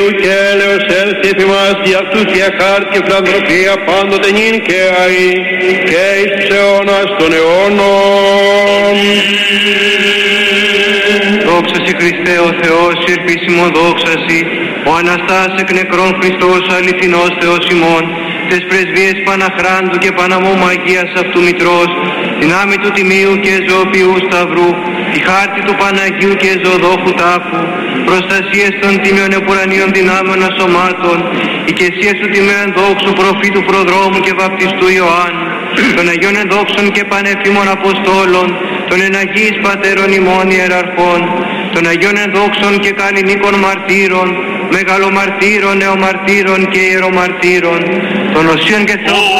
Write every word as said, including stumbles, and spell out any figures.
Κυρίου και έλεος έλθει επί μας για αυτούς η εχάρτη και φιλανθρωπία πάντοτε νυν και αεί και εις τους αιώνας των αιώνων. Δόξα σε Χριστέ ο Θεός, ελπίσιμο δόξα σοι, ο Αναστάς εκ νεκρών Χριστός, αληθινός Θεός ημών, τες πρεσβείες Παναχράντου και Παναμόμου Αγίας αυτού Μητρός, δυνάμει του Τιμίου και ζωοποιού Σταυρού, η χάρτη του Παναγίου και ζωοδόχου τάφου, προστασίες των τιμίων επουρανίων δυνάμεων ασωμάτων, οικεσίες του τιμίου ενδόξου προφήτου προδρόμου και βαπτιστού Ιωάννου, των Αγίων ενδόξων και πανεφήμων Αποστόλων, των εναγίης πατέρων ημών ιεραρχών, των Αγίων ενδόξων και καλλινίκων μαρτύρων, μεγαλομαρτύρων, νεομαρτύρων και ιερομαρτύρων, των οσίων και θεών